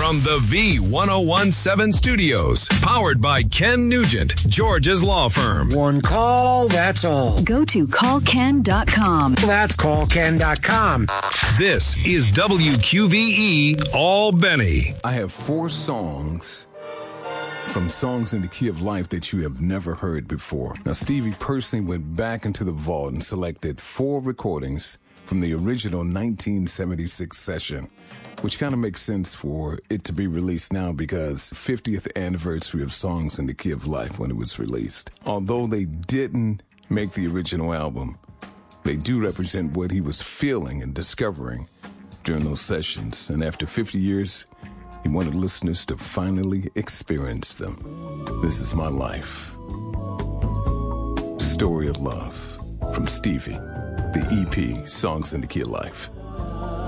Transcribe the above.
from the V1017 studios, powered by Ken Nugent, George's law firm. One call, that's all. Go to callken.com. That's callken.com. This is WQVE Albany. I have 4 songs from Songs in the Key of Life that you have never heard before. Now, Stevie personally went back into the vault and selected 4 recordings from the original 1976 session, which kind of makes sense for it to be released now because 50th anniversary of Songs in the Key of Life when it was released. Although they didn't make the original album, they do represent what he was feeling and discovering during those sessions. And after 50 years, he wanted listeners to finally experience them. This is my life. Story of Love from Stevie, the EP, Songs in the Key of Life.